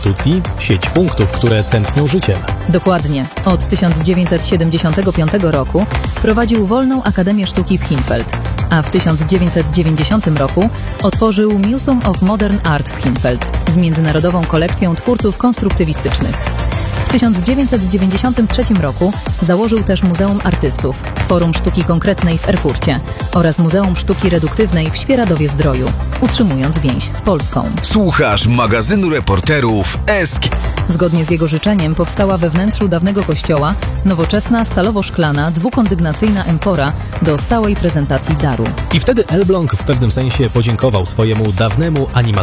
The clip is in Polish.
instytucji, sieć punktów, które tętnią życiem. Dokładnie. Od 1975 roku prowadził Wolną Akademię Sztuki w Hinfeld, a w 1990 roku otworzył Museum of Modern Art w Hinfeld z międzynarodową kolekcją twórców konstruktywistycznych. W 1993 roku założył też Muzeum Artystów, Forum Sztuki Konkretnej w Erfurcie oraz Muzeum Sztuki Reduktywnej w Świeradowie-Zdroju, utrzymując więź z Polską. Słuchasz magazynu reporterów ESK. Zgodnie z jego życzeniem powstała we wnętrzu dawnego kościoła nowoczesna, stalowo-szklana, dwukondygnacyjna empora do stałej prezentacji daru. I wtedy Elbląg w pewnym sensie podziękował swojemu dawnemu animatorowi